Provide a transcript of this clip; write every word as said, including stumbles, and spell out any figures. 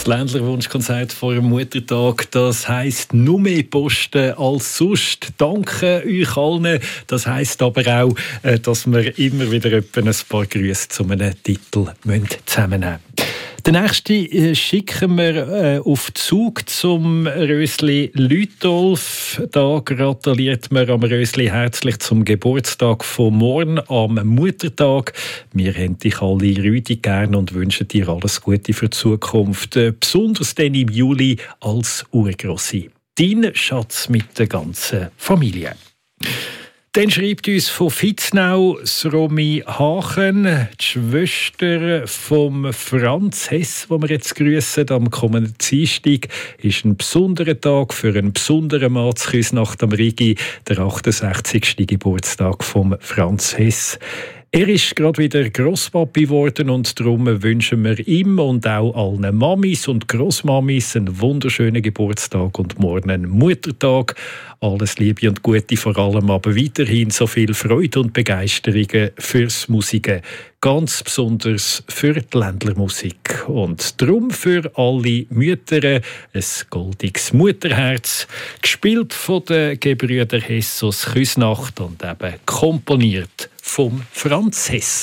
Ländler-Wunschkonzert vor dem Muttertag, das heisst nur mehr Posten als sonst. Danke euch allen. Das heisst aber auch, dass wir immer wieder etwa ein paar Grüße zu einem Titel zusammennehmen müssen. Den nächsten schicken wir auf Zug zum Rösli Lütolf. Da gratuliert man am Rösli herzlich zum Geburtstag von morgen, am Muttertag. Wir haben dich alle Rüdi gern und wünschen dir alles Gute für die Zukunft. Besonders dann im Juli als Urgrossi. Dein Schatz mit der ganzen Familie. Dann schreibt uns von Vitznau Romy Hachen, die Schwester vom Franz Hess, den wir jetzt grüssen. Am kommenden Dienstag ist ein besonderer Tag für einen besonderen Mann zu Küsnacht am Rigi, der achtundsechzigste Geburtstag von Franz Hess. Er ist gerade wieder Grosspapi geworden und darum wünschen wir ihm und auch allen Mamis und Grossmamis einen wunderschönen Geburtstag und morgen einen Muttertag. Alles Liebe und Gute, vor allem aber weiterhin so viel Freude und Begeisterung fürs Musiken. Ganz besonders für die Ländlermusik. Und darum für alle Mütter ein goldiges Mutterherz, gespielt von den Gebrüder Hess aus Küsnacht und eben komponiert vom Franz Hess.